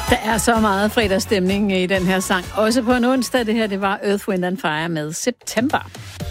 Der er så meget fredagsstemning i den her sang. Også på en onsdag. Det her, det var Earth, Wind & Fire med September.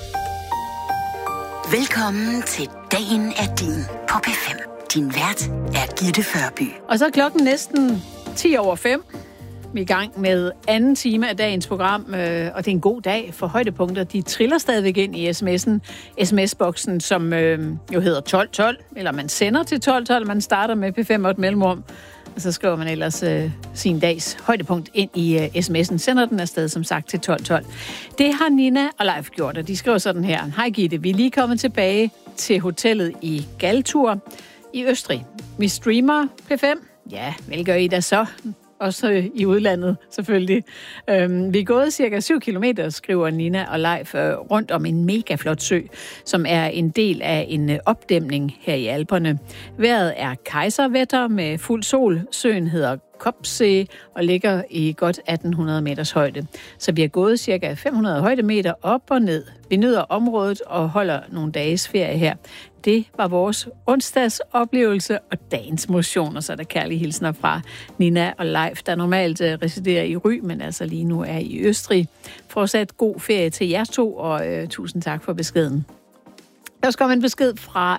Velkommen til Dagen er din på P5. Din vært er Gitte Førby. Og så er klokken næsten 5:10. Vi er i gang med anden time af dagens program, og det er en god dag for højdepunkter. De triller stadigvæk ind i sms-boksen, som jo hedder 1212, eller man sender til 1212, man starter med P5 og et mellemrum. Og så skriver man ellers sin dags højdepunkt ind i sms'en. Sender den afsted, som sagt, til 1212. Det har Nina og Leif gjort, og de skriver sådan her. Hej Gitte, vi er lige kommet tilbage til hotellet i Galtur i Østrig. Vi streamer P5. Ja, vel gør I da så. Også i udlandet, selvfølgelig. Vi er gået cirka 7 kilometer, skriver Nina og Leif, rundt om en mega flot sø, som er en del af en opdæmning her i Alperne. Vejret er kejservætter med fuld sol. Søen hedder Kopsee og ligger i godt 1800 meters højde. Så vi har gået cirka 500 højdemeter op og ned. Vi nyder området og holder nogle dages ferie her. Det var vores onsdagsoplevelse og dagens motion, og så er der kærlige hilsner fra Nina og Leif, der normalt residerer i Ry, men altså lige nu er i Østrig. Fortsat god ferie til jer to, og tusind tak for beskeden. Der skal komme en besked fra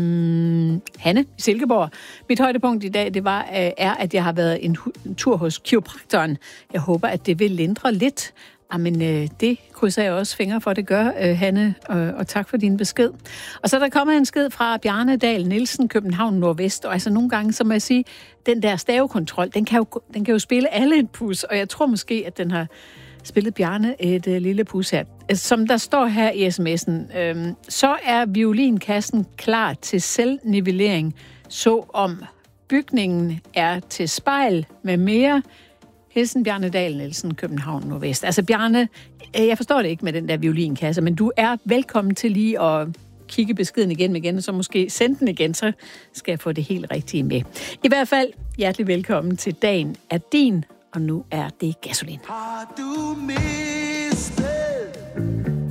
Hanne i Silkeborg. Mit højdepunkt i dag, er, at jeg har været en tur hos kiropraktoren. Jeg håber, at det vil lindre lidt. Jamen, det krydser jeg også fingre for, det gør, Hanne, og tak for din besked. Og så er der kommet en besked fra Bjarne Dahl Nielsen, København Nordvest, og altså nogle gange, så må jeg sige, den der stavekontrol, den kan jo spille alle et pus, og jeg tror måske, at den har spillet Bjarne et lille pus her. Som der står her i sms'en, så er violinkassen klar til selvnivellering, så om bygningen er til spejl med mere. Hilsen Bjarne Dahl Nielsen, København Nordvest. Altså Bjarne, jeg forstår det ikke med den der violinkasse, men du er velkommen til lige at kigge beskeden igen, og så måske sende den igen, så skal jeg få det helt rigtige med. I hvert fald, hjertelig velkommen til Dagen er din, og nu er det Gasolin. Har du med